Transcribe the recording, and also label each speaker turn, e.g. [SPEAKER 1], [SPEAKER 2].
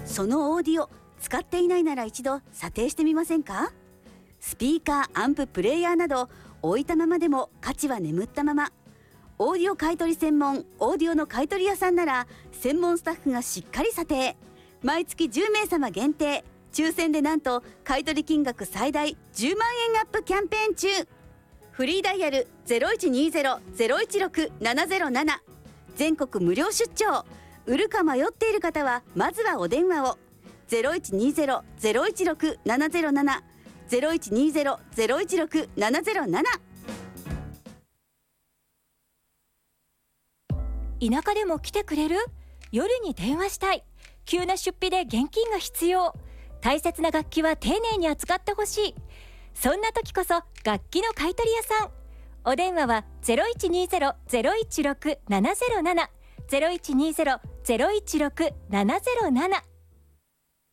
[SPEAKER 1] そのオーディオ使っていないなら一度査定してみませんか？スピーカー、アンプ、プレイヤーなど置いたままでも価値は眠ったまま。オーディオ買取専門オーディオの買取屋さんなら専門スタッフがしっかり査定。毎月10名様限定、抽選でなんと買取金額最大10万円アップキャンペーン中。フリーダイヤル 0120-016-707、 全国無料出張。売るか迷っている方はまずはお電話を。 0120-016-707、 0120-016-707。
[SPEAKER 2] 田舎でも来てくれる？夜に電話したい。急な出費で現金が必要。大切な楽器は丁寧に扱ってほしい。そんな時こそ楽器の買取屋さん。お電話は 0120-016-707、 0120-016-707